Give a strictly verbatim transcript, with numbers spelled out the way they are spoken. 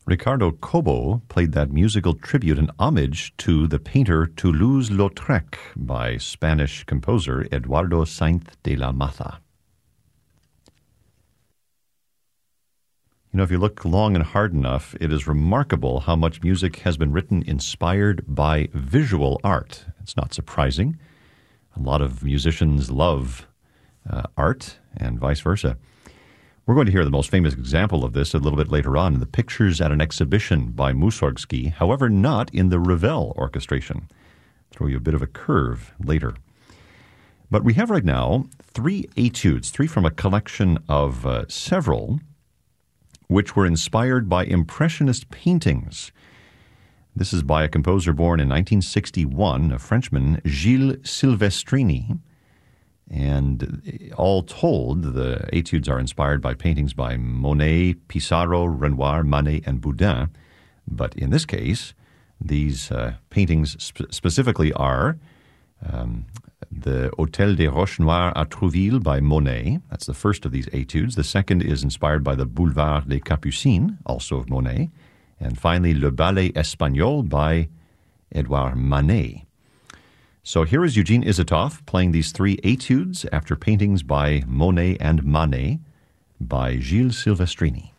Ricardo Cobo played that musical tribute and homage to the painter Toulouse-Lautrec by Spanish composer Eduardo Sainz de la Maza. You know, if you look long and hard enough, it is remarkable how much music has been written inspired by visual art. It's not surprising. A lot of musicians love uh, art and vice versa. We're going to hear the most famous example of this a little bit later on in the Pictures at an Exhibition by Mussorgsky, however, not in the Ravel orchestration. Throw you a bit of a curve later. But we have right now three etudes, three from a collection of uh, several, which were inspired by Impressionist paintings. This is by a composer born in nineteen sixty-one, a Frenchman, Gilles Silvestrini. And all told, the etudes are inspired by paintings by Monet, Pissarro, Renoir, Manet, and Boudin. But in this case, these uh, paintings sp- specifically are um, the Hôtel des Roches Noires à Trouville by Monet. That's the first of these etudes. The second is inspired by the Boulevard des Capucines, also of Monet. And finally, Le Ballet Espagnol by Edouard Manet. So here is Eugene Isatoff playing these three etudes after paintings by Monet and Manet by Gilles Silvestrini.